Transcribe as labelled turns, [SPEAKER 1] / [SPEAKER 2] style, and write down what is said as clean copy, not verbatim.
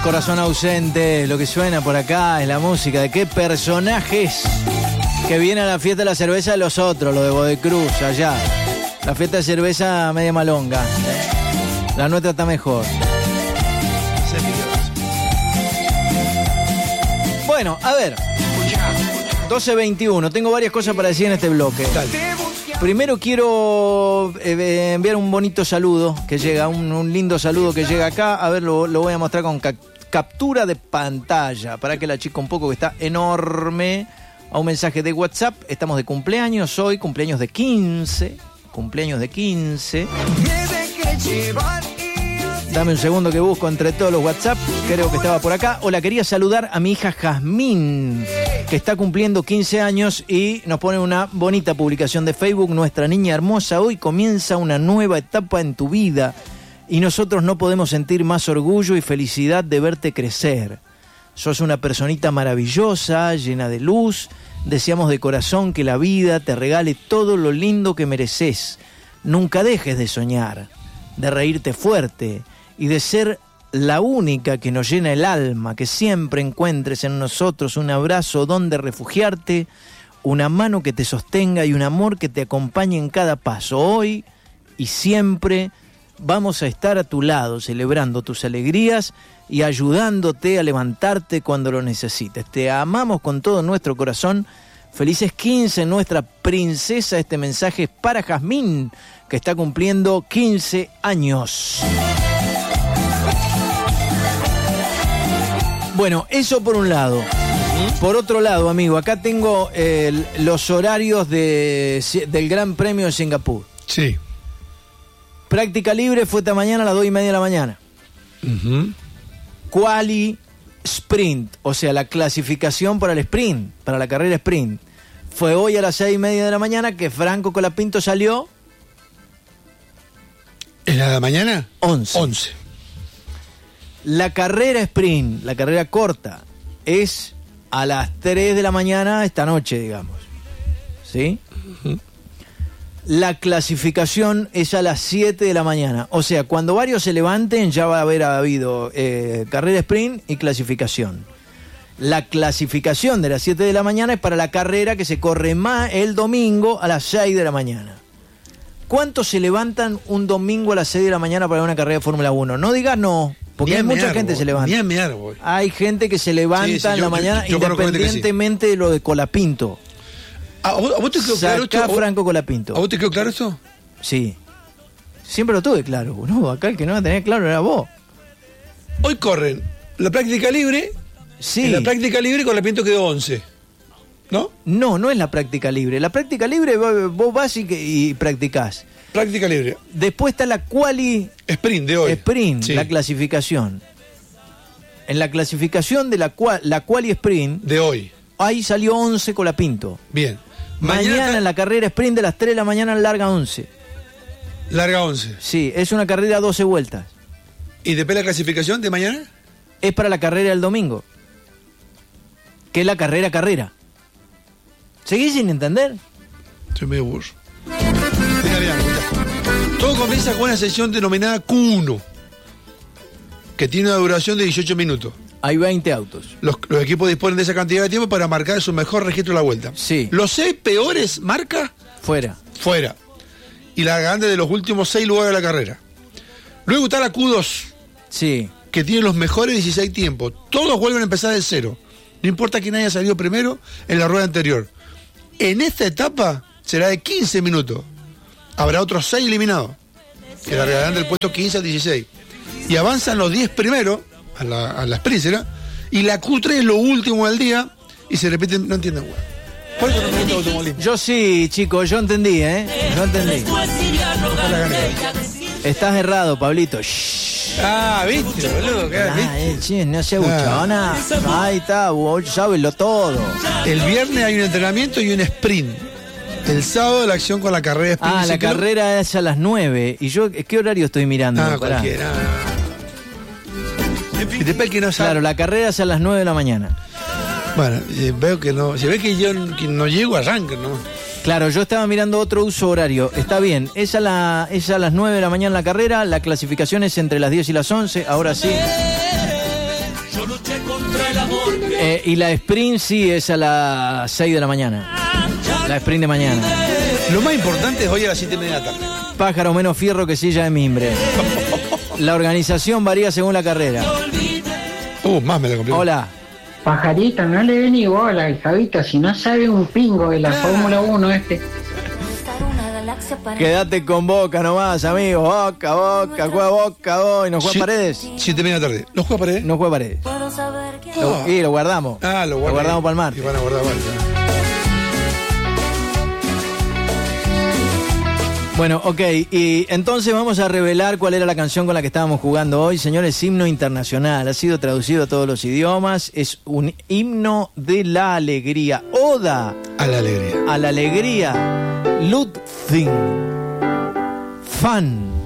[SPEAKER 1] Corazón ausente, lo que suena por acá es la música de qué personajes que viene a la fiesta de la cerveza de los otros, lo de Bodecruz, allá. La fiesta de cerveza media malonga. La nuestra está mejor. Bueno, a ver. 12:21. Tengo varias cosas para decir en este bloque. Dale. Primero quiero enviar un bonito saludo que llega, un lindo saludo que llega acá. A ver, lo voy a mostrar con captura de pantalla para que la chica un poco, que está enorme, a un mensaje de WhatsApp. Estamos de cumpleaños hoy, cumpleaños de 15. Dame un segundo que busco entre todos los WhatsApp. Creo que estaba por acá. Hola, quería saludar a mi hija Jazmín, que está cumpliendo 15 años y nos pone una bonita publicación de Facebook. Nuestra niña hermosa, hoy comienza una nueva etapa en tu vida y nosotros no podemos sentir más orgullo y felicidad de verte crecer. Sos una personita maravillosa, llena de luz. Deseamos de corazón que la vida te regale todo lo lindo que mereces. Nunca dejes de soñar, de reírte fuerte y de ser la única que nos llena el alma, que siempre encuentres en nosotros un abrazo donde refugiarte, una mano que te sostenga y un amor que te acompañe en cada paso. Hoy y siempre vamos a estar a tu lado, celebrando tus alegrías y ayudándote a levantarte cuando lo necesites. Te amamos con todo nuestro corazón. Felices 15, nuestra princesa. Este mensaje es para Jazmín, que está cumpliendo 15 años. Bueno, eso por un lado. Por otro lado, amigo, acá tengo los horarios del Gran Premio de Singapur.
[SPEAKER 2] Sí.
[SPEAKER 1] Práctica libre fue esta mañana a las 2:30 de la mañana. Quali Sprint, o sea, la clasificación para el sprint, para la carrera sprint, fue hoy a las 6:30 de la mañana, que Franco Colapinto salió.
[SPEAKER 2] ¿En la mañana?
[SPEAKER 1] 11. La carrera sprint, la carrera corta, es a las 3 de la mañana esta noche, digamos. ¿Sí? La clasificación es a las 7 de la mañana. O sea, cuando varios se levanten ya va a haber habido carrera sprint y clasificación. La clasificación de las 7 de la mañana es para la carrera que se corre el domingo a las 6 de la mañana. ¿Cuántos se levantan un domingo a las 6 de la mañana para una carrera de Fórmula 1? No digas no, porque hay mucha gente que se levanta. Hay gente que se levanta en la mañana independientemente de lo de Colapinto.
[SPEAKER 2] ¿A vos te quedó claro esto?
[SPEAKER 1] Franco Colapinto.
[SPEAKER 2] ¿A vos te quedó claro esto?
[SPEAKER 1] Sí. Siempre lo tuve claro, boludo. Acá el que no va a tener claro era vos.
[SPEAKER 2] Hoy corren la práctica libre.
[SPEAKER 1] Sí.
[SPEAKER 2] En la práctica libre Colapinto quedó 11. ¿No?
[SPEAKER 1] No es la práctica libre. La práctica libre vos vas y practicás.
[SPEAKER 2] Práctica libre.
[SPEAKER 1] Después está la quali...
[SPEAKER 2] Sprint de hoy.
[SPEAKER 1] Sprint,
[SPEAKER 2] sí.
[SPEAKER 1] La clasificación. En la clasificación de la quali sprint...
[SPEAKER 2] De hoy.
[SPEAKER 1] Ahí salió 11 Colapinto.
[SPEAKER 2] Bien.
[SPEAKER 1] Mañana en la carrera sprint de las 3 de la mañana larga 11.
[SPEAKER 2] Larga 11.
[SPEAKER 1] Sí, es una carrera 12 vueltas.
[SPEAKER 2] ¿Y después la clasificación de mañana?
[SPEAKER 1] Es para la carrera del domingo. Que es la carrera. ¿Seguís sin entender?
[SPEAKER 2] Estoy medio burro. Mira. Todo comienza con una sesión denominada Q1, que tiene una duración de 18 minutos.
[SPEAKER 1] Hay 20 autos.
[SPEAKER 2] Los equipos disponen de esa cantidad de tiempo para marcar su mejor registro de la vuelta.
[SPEAKER 1] Sí.
[SPEAKER 2] Los 6 peores marca...
[SPEAKER 1] Fuera.
[SPEAKER 2] Y la ganancia de los últimos 6 lugares de la carrera. Luego está la Q2.
[SPEAKER 1] Sí.
[SPEAKER 2] Que tiene los mejores 16 tiempos. Todos vuelven a empezar de cero. No importa quién haya salido primero en la rueda anterior. En esta etapa será de 15 minutos. Habrá otros 6 eliminados, que la regalarán del puesto 15 al 16. Y avanzan los 10 primeros a la sprint, ¿será? Y la Q3 es lo último del día y se repiten, no entienden, güey. Por eso no me gusta automovilismo.
[SPEAKER 1] Yo sí, chicos, yo entendí, Yo entendí. Estás errado, Pablito. Shh.
[SPEAKER 2] ¿Viste, boludo?
[SPEAKER 1] ¿Viste? No se buchona. Ahí está, vos sabeslo todo.
[SPEAKER 2] El viernes hay un entrenamiento y un sprint. El sábado la acción con la carrera sprint.
[SPEAKER 1] La carrera es a las 9. ¿Y yo qué horario estoy mirando?
[SPEAKER 2] Cualquiera. Y después que no sabe.
[SPEAKER 1] Claro, la carrera es a las 9 de la mañana.
[SPEAKER 2] Bueno, veo que no. Si ve que yo no llego, arranca, ¿no?
[SPEAKER 1] Claro, yo estaba mirando otro uso horario. Está bien, es a las 9 de la mañana la carrera, la clasificación es entre las 10 y las 11, ahora sí. Y la sprint sí es a las 6 de la mañana. La sprint de mañana.
[SPEAKER 2] Lo más importante es hoy a las 7:30 de la tarde.
[SPEAKER 1] Pájaro menos fierro que silla de mimbre. La organización varía según la carrera.
[SPEAKER 2] Más me la compré.
[SPEAKER 1] Hola.
[SPEAKER 3] Pajarito, no le den igual al Javito, si no sabe un pingo de la Fórmula 1
[SPEAKER 1] Quédate con Boca nomás, amigo. Boca, juega Boca hoy. ¿No juega Paredes?
[SPEAKER 2] 7:30 de la tarde. ¿No juega Paredes?
[SPEAKER 1] No juega Paredes. Y lo guardamos.
[SPEAKER 2] Lo
[SPEAKER 1] guardamos para el mar.
[SPEAKER 2] Y van a guardar, vale.
[SPEAKER 1] Bueno, ok, y entonces vamos a revelar cuál era la canción con la que estábamos jugando hoy. Señores, himno internacional, ha sido traducido a todos los idiomas, es un himno de la alegría, oda
[SPEAKER 2] a la alegría.
[SPEAKER 1] A la alegría, Ludwig van